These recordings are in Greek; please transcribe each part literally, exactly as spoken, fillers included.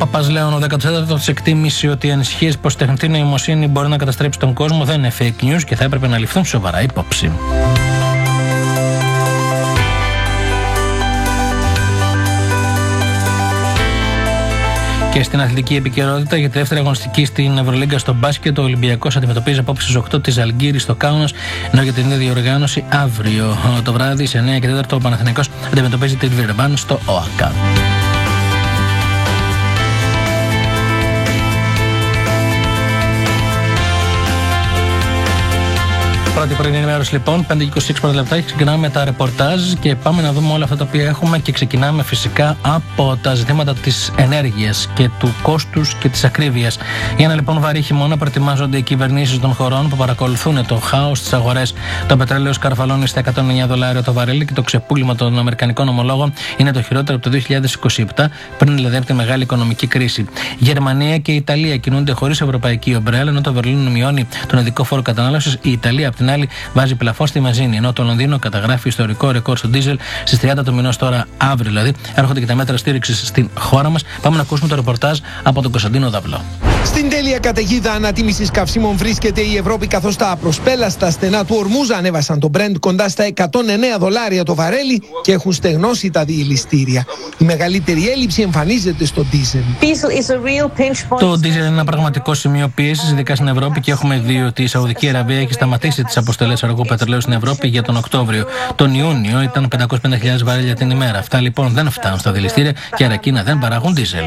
Παπάς Λέων ο δεκατέταρτος εκτίμησε ότι οι ανησυχίες πως τεχνητή νοημοσύνη μπορεί να καταστρέψει τον κόσμο δεν είναι fake news και θα έπρεπε να ληφθούν σοβαρά υπόψη. Και στην αθλητική επικαιρότητα, για τη δεύτερη αγωνιστική στην Ευρωλίγκα στο μπάσκετ, ο Ολυμπιακός αντιμετωπίζει απόψε στις οκτώ της Ζαλγκίρις στο Κάουνας, ενώ για την ίδια διοργάνωση αύριο το βράδυ σε εννιά και τέσσερα ο Παναθηναϊκός αντιμετωπίζει την Βιρεμπάν στο ΟΑΚΑ. Πρώτη πρωινή ενημέρωση λοιπόν, πέντε και είκοσι έξι πρώτα λεπτά, ξεκινάμε με τα ρεπορτάζ και πάμε να δούμε όλα αυτά τα οποία έχουμε και ξεκινάμε φυσικά από τα ζητήματα της ενέργειας και του κόστους και της ακρίβειας. Για ένα λοιπόν βαρύ χειμώνα προετοιμάζονται οι κυβερνήσεις των χωρών που παρακολουθούν το χάος στις αγορές. Το πετρέλαιο σκαρφαλώνει στα εκατόν εννιά δολάρια το βαρέλι και το ξεπούλημα των αμερικανικών ομολόγων είναι το χειρότερο από το δύο χιλιάδες είκοσι επτά, πριν δηλαδή από τη μεγάλη οικονομική κρίση. Η Γερμανία και η Ιταλία κινούνται χωρίς ευρωπαϊκή ομπρέλα, ενώ το Βερολίνο μειώνει τον ειδικό φόρο κατανάλωσης. Η Ιταλία απ' την άλλη βάζει πλαφόν στη βενζίνη, ενώ το Λονδίνο καταγράφει ιστορικό ρεκόρ στο ντίζελ στις τριάντα του μηνός, τώρα αύριο δηλαδή. Έρχονται και τα μέτρα στήριξης στην χώρα μας. Πάμε να ακούσουμε το ρεπορτάζ από τον Κωνσταντίνο Δαυλό. Στην τέλεια καταιγίδα ανατίμησης καυσίμων βρίσκεται η Ευρώπη, καθώς τα απροσπέλαστα στενά του Ορμούζ ανέβασαν το Brent κοντά στα εκατόν εννέα δολάρια το βαρέλι και έχουν στεγνώσει τα διελιστήρια. Η μεγαλύτερη έλλειψη εμφανίζεται στο ντίζελ. Το ντίζελ είναι ένα πραγματικό σημείο πίεσης, ειδικά στην Ευρώπη, και έχουμε δει ότι η Σαουδική Αραβία έχει σταματήσει τις αποστολές αργού πετρελαίου στην Ευρώπη για τον Οκτώβριο. Τον Ιούνιο ήταν πεντακόσιες πενήντα χιλιάδες βαρέλια την ημέρα. Αυτά λοιπόν δεν φτάνουν στα διελιστήρια και άρα εκείνα δεν παράγουν ντίζελ.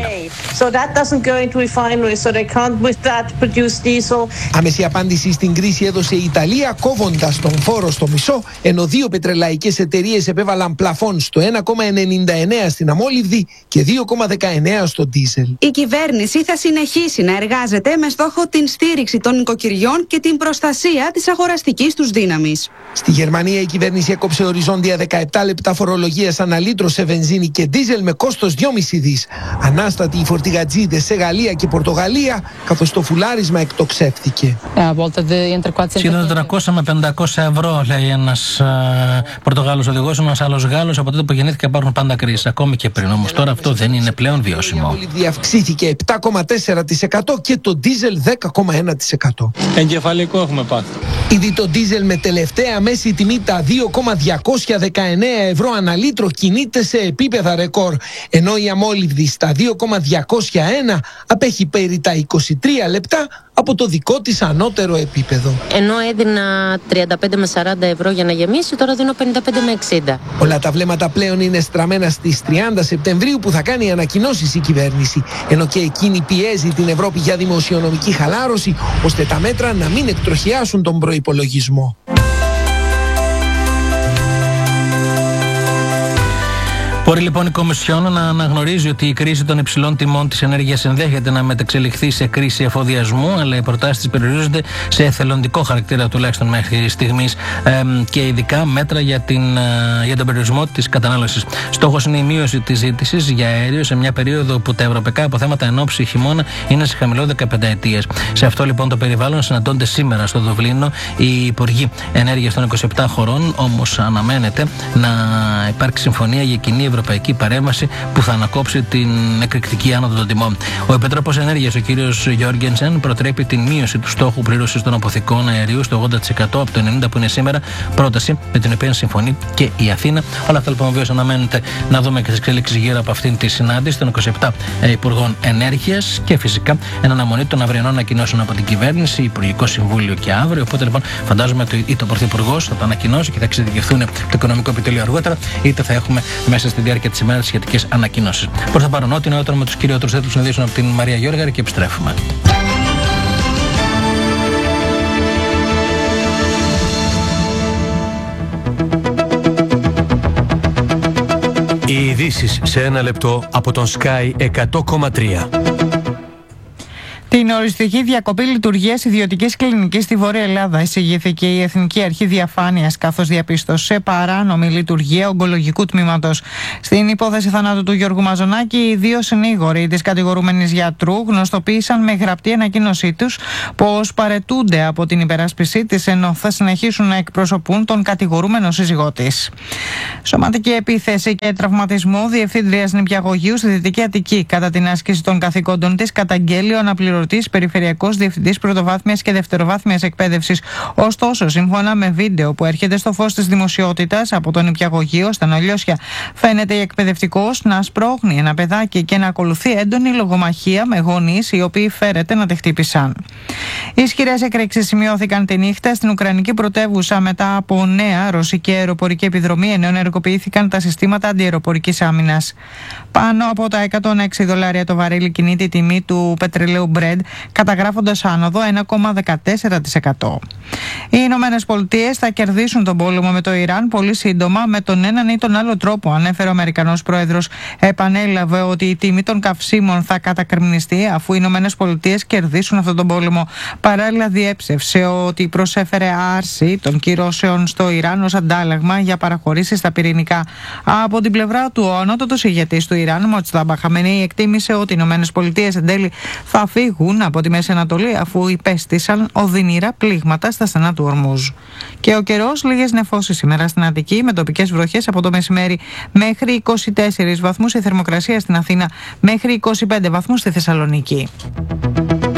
Άμεση απάντηση στην κρίση έδωσε η Ιταλία, κόβοντας τον φόρο στο μισό, ενώ δύο πετρελαϊκές εταιρείες επέβαλαν πλαφόν στο ένα κόμμα ενενήντα εννέα στην αμόλυβδη και δύο κόμμα δεκαεννέα στο ντίζελ. Η κυβέρνηση θα συνεχίσει να εργάζεται με στόχο την στήριξη των νοικοκυριών και την προστασία της αγοραστικής τους δύναμης. Στη Γερμανία η κυβέρνηση έκοψε οριζόντια δεκαεπτά λεπτά φορολογίας ανά λίτρο σε βενζίνη και ντίζελ με κόστος δυόμισι δις. Ανάστατοι οι φορτηγατζίδες σε Γαλλία και Πορτογαλία, καθώς το φουλάρισμα εκτοξεύθηκε. Σχεδόν τριακόσια με πεντακόσια ευρώ, λέει ένας Πορτογάλος οδηγός, ένας άλλος Γάλλος. Από τότε που γεννήθηκα υπάρχουν πάντα κρίσεις, ακόμη και πριν. Όμως τώρα αυτό δεν είναι πλέον βιώσιμο. Η αυξήθηκε επτά κόμμα τέσσερα τοις εκατό και το ντίζελ δέκα κόμμα ένα τοις εκατό. Εγκεφαλικό έχουμε πάθει. Ήδη το ντίζελ με τελευταία μέση τιμή τα δύο κόμμα διακόσια δεκαεννέα ευρώ ανά λίτρο κινείται σε επίπεδα ρεκόρ, ενώ η αμόλυβδη στα δύο κόμμα διακόσια ένα απέχει περί τα είκοσι τρία λεπτά από το δικό της ανώτερο επίπεδο. Ενώ έδινα τριάντα πέντε με σαράντα ευρώ για να γεμίσει, τώρα δίνω πενήντα πέντε με εξήντα. Όλα τα βλέμματα πλέον είναι στραμμένα στις τριάντα Σεπτεμβρίου, που θα κάνει ανακοινώσεις η κυβέρνηση, ενώ και εκείνη πιέζει την Ευρώπη για δημοσιονομική χαλάρωση, ώστε τα μέτρα να μην εκτροχιάσουν τον προϋπολογισμό. Μπορεί λοιπόν η Κομισιόν να αναγνωρίζει ότι η κρίση των υψηλών τιμών της ενέργειας ενδέχεται να μεταξελιχθεί σε κρίση εφοδιασμού, αλλά οι προτάσεις της περιορίζονται σε εθελοντικό χαρακτήρα, τουλάχιστον μέχρι στιγμής, ε, και ειδικά μέτρα για, την, ε, για τον περιορισμό της κατανάλωσης. Στόχος είναι η μείωση της ζήτησης για αέριο σε μια περίοδο που τα ευρωπαϊκά αποθέματα εν ώψη χειμώνα είναι σε χαμηλό δεκαπενταετίες. Σε αυτό λοιπόν το περιβάλλον συναντώνται σήμερα στο Δουβλίνο οι υπουργοί ενέργειας των είκοσι επτά χωρών, όμως αναμένεται να υπάρξει συμφωνία για κοινή ευρωπαϊκή παρέμβαση που θα ανακόψει την εκρηκτική άνοδο των τιμών. Ο Επιτρόπος Ενέργειας, ο κ. Γιώργενσεν, προτρέπει την μείωση του στόχου πλήρωσης των αποθηκών αερίου στο ογδόντα τοις εκατό από το ενενήντα τοις εκατό που είναι σήμερα, πρόταση με την οποία συμφωνεί και η Αθήνα. Όλα αυτά λοιπόν βεβαίως αναμένεται να δούμε και τις εξέλιξεις γύρω από αυτήν τη συνάντηση των είκοσι επτά Υπουργών Ενέργειας και φυσικά εν αναμονή των αυριανών ανακοινώσεων από την κυβέρνηση, Υπουργικό Συμβούλιο και αύριο. Οπότε λοιπόν φαντάζομαι ότι είτε ο Πρωθυπουργός θα τα ανακοινώσει και θα εξειδικευθούν το Οικονομικό Επιτελείο αργότερα, είτε θα έχουμε μέσα στη διάρκεια της ημέρας σχετικές ανακοινώσεις. Προς τα παρόν, ό,τι νεότερο με τους κυριότερους τίτλους ειδήσεων από την Μαρία Γιώργαρη και επιστρέφουμε. Οι ειδήσεις σε ένα λεπτό από τον Sky εκατό κόμμα τρία. Την οριστική διακοπή λειτουργίας ιδιωτικής κλινικής στη Βόρεια Ελλάδα εισηγήθηκε η Εθνική Αρχή Διαφάνειας, καθώς διαπίστωσε παράνομη λειτουργία ογκολογικού τμήματος. Στην υπόθεση θανάτου του Γιώργου Μαζονάκη, οι δύο συνήγοροι της κατηγορούμενης γιατρού γνωστοποίησαν με γραπτή ανακοίνωσή τους πως παρετούνται από την υπεράσπιση της, ενώ θα συνεχίσουν να εκπροσωπούν τον κατηγορούμενο σύζυγό της. Σωματική επίθεση και τραυματισμό διευθύντριας νηπιαγωγείου στη Δυτική Αττική. Κατά την άσκηση των καθηκόντων της, καταγγέλει ο αναπληρωτής περιφερειακός διευθυντής πρωτοβάθμιας και δευτεροβάθμιας εκπαίδευσης. Ωστόσο, σύμφωνα με βίντεο που έρχεται στο φως της δημοσιότητας από το νηπιαγωγείο στα Νολιώσια, φαίνεται η εκπαιδευτικός να σπρώχνει ένα παιδάκι και να ακολουθεί έντονη λογομαχία με γονείς οι οποίοι φέρεται να τη χτύπησαν. Ισχυρές εκρήξεις σημειώθηκαν τη νύχτα στην Ουκρανική πρωτεύουσα μετά από νέα ρωσική αεροπορική επιδρομή, ενώ ενεργοποιήθηκαν τα συστήματα αντιαεροπορικής άμυνας. Πάνω από τα εκατόν έξι δολάρια το βαρύλι κινείται η τιμή του πετρελαίου Brent, καταγράφοντας άνοδο ένα κόμμα δεκατέσσερα τοις εκατό. Οι Ηνωμένες Πολιτείες θα κερδίσουν τον πόλεμο με το Ιράν πολύ σύντομα με τον έναν ή τον άλλο τρόπο, ανέφερε ο Αμερικανός Πρόεδρος. Επανέλαβε ότι η τιμή των καυσίμων θα κατακριμνιστεί αφού οι Ηνωμένες Πολιτείες κερδίσουν αυτόν τον πόλεμο. Παράλληλα, διέψευσε ότι προσέφερε άρση των κυρώσεων στο Ιράν ως αντάλλαγμα για παραχωρήσεις στα πυρηνικά. Από την πλευρά του, ο ανώτατος ηγετής του Ιράν, Μοτζτάμπα Χαμενέι, εκτίμησε ότι οι Ηνωμένες Πολιτείες εν τέλει θα φύγουν από τη Μέση Ανατολή αφού υπέστησαν οδυνηρά πλήγματα στα στενά του Ορμούζ. Και ο καιρός, λίγες νεφώσεις σήμερα στην Αττική με τοπικές βροχές από το μεσημέρι μέχρι είκοσι τέσσερις βαθμούς, η θερμοκρασία στην Αθήνα μέχρι είκοσι πέντε βαθμούς στη Θεσσαλονίκη.